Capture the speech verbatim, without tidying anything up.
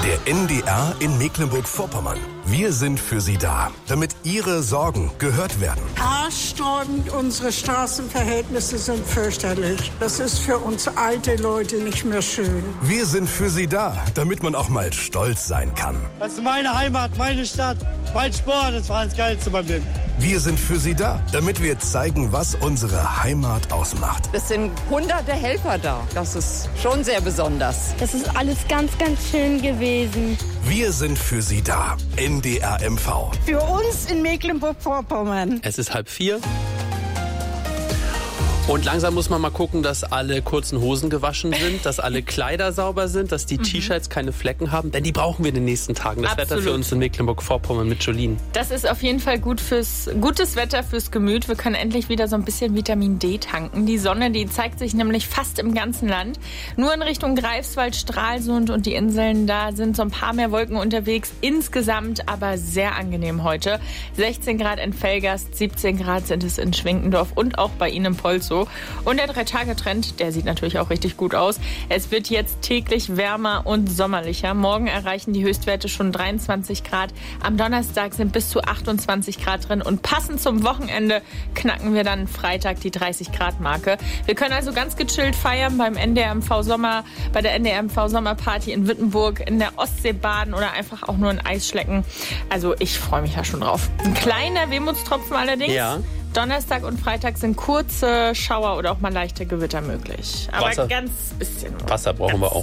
Der N D R in Mecklenburg-Vorpommern. Wir sind für Sie da, damit Ihre Sorgen gehört werden. Haarsträubend, unsere Straßenverhältnisse sind fürchterlich. Das ist für uns alte Leute nicht mehr schön. Wir sind für Sie da, damit man auch mal stolz sein kann. Das ist meine Heimat, meine Stadt, mein Sport, das war das Geilste beim Leben. Wir sind für Sie da, damit wir zeigen, was unsere Heimat ausmacht. Es sind hunderte Helfer da. Das ist schon sehr besonders. Das ist alles ganz, ganz schön gewesen. Wir sind für Sie da. N D R M V. Für uns in Mecklenburg-Vorpommern. Es ist halb vier. Und langsam muss man mal gucken, dass alle kurzen Hosen gewaschen sind, dass alle Kleider sauber sind, dass die mhm. T-Shirts keine Flecken haben, denn die brauchen wir in den nächsten Tagen. Das Absolut. Wetter für uns in Mecklenburg-Vorpommern mit Jolien. Das ist auf jeden Fall gut fürs, gutes Wetter fürs Gemüt. Wir können endlich wieder so ein bisschen Vitamin D tanken. Die Sonne, die zeigt sich nämlich fast im ganzen Land. Nur in Richtung Greifswald, Stralsund und die Inseln, da sind so ein paar mehr Wolken unterwegs. Insgesamt aber sehr angenehm heute. sechzehn Grad in Velgast, siebzehn Grad sind es in Schwenkendorf und auch bei Ihnen in Polzow. Und der Drei-Tage-Trend, der sieht natürlich auch richtig gut aus. Es wird jetzt täglich wärmer und sommerlicher. Morgen erreichen die Höchstwerte schon dreiundzwanzig Grad. Am Donnerstag sind bis zu achtundzwanzig Grad drin. Und passend zum Wochenende knacken wir dann Freitag die dreißig Grad Marke. Wir können also ganz gechillt feiern beim N D R M V Sommer, bei der N D R M V Sommerparty in Wittenburg, in der Ostsee baden oder einfach auch nur ein Eis schlecken. Also ich freue mich da schon drauf. Ein kleiner Wehmutstropfen allerdings. Ja. Donnerstag und Freitag sind kurze Schauer oder auch mal leichte Gewitter möglich. Aber Wasser. ganz bisschen. Wasser brauchen ganz wir auch.